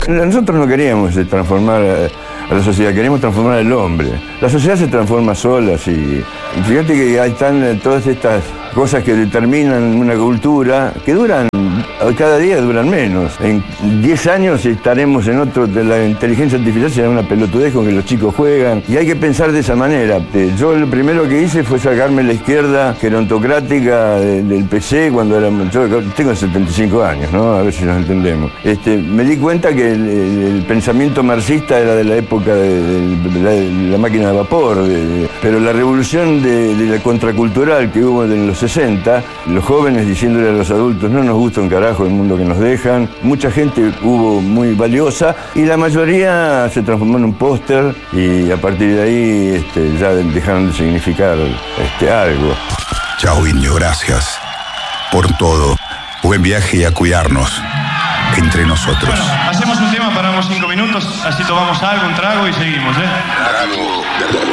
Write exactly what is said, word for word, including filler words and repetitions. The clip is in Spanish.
Nosotros no queríamos transformar a la sociedad, queremos transformar al hombre. La sociedad se transforma sola, sí. Fíjate que ahí están todas estas cosas que determinan una cultura que duran, cada día duran menos. En diez años estaremos en otro, de la inteligencia artificial será una pelotudez con que los chicos juegan, y hay que pensar de esa manera. Yo lo primero que hice fue sacarme la izquierda gerontocrática del P C cuando era, yo tengo setenta y cinco años, ¿no? A ver si nos entendemos. Este, me di cuenta que el, el, el pensamiento marxista era de la época de, de, de, la, de la máquina de vapor, de, de, pero la revolución de, de la contracultural que hubo en los sesenta, los jóvenes diciéndole a los adultos, no nos gusta un carajo el mundo que nos dejan, mucha gente hubo muy valiosa y la mayoría se transformó en un póster y a partir de ahí este, ya dejaron de significar este, algo. Chao, Indio, gracias por todo. Buen viaje y a cuidarnos entre nosotros. Bueno, hacemos un tema, paramos cinco minutos, así tomamos algo, un trago y seguimos, ¿eh? Trago.